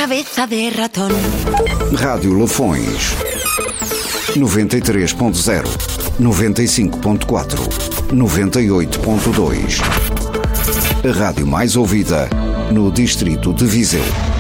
cabeza de ratón. Rádio Lafões 93.0, 95.4, 98.2. A rádio mais ouvida no distrito de Viseu.